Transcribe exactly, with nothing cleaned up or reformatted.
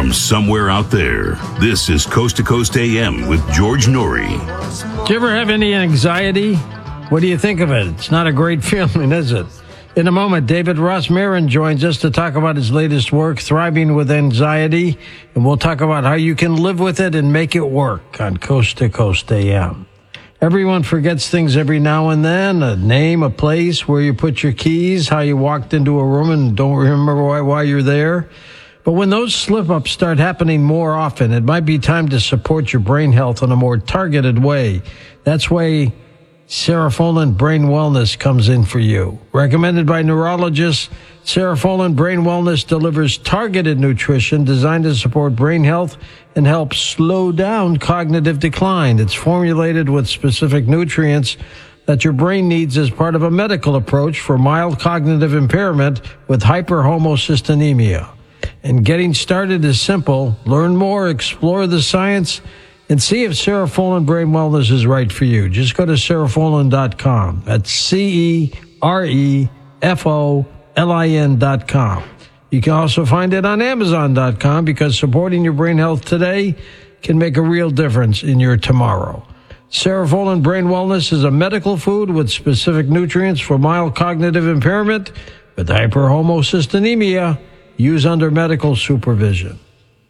From somewhere out there, this is Coast to Coast A M with George Noory. Do you ever have any anxiety? What do you think of it? It's not a great feeling, is it? In a moment, David Ross Marin joins us to talk about his latest work, Thriving with Anxiety, and we'll talk about how you can live with it and make it work on Coast to Coast A M. Everyone forgets things every now and then, a name, a place, where you put your keys, how you walked into a room and don't remember why, why you're there. But when those slip-ups start happening more often, it might be time to support your brain health in a more targeted way. That's why Serofolin Brain Wellness comes in for you. Recommended by neurologists, Serofolin Brain Wellness delivers targeted nutrition designed to support brain health and help slow down cognitive decline. It's formulated with specific nutrients that your brain needs as part of a medical approach for mild cognitive impairment with hyperhomocystinemia. And getting started is simple. Learn more, explore the science, and see if Serofolin Brain Wellness is right for you. Just go to serofolin dot com. That's C E R E F O L I N dot com. You can also find it on amazon dot com because supporting your brain health today can make a real difference in your tomorrow. Serofolin Brain Wellness is a medical food with specific nutrients for mild cognitive impairment with hyperhomocystinemia. Use under medical supervision.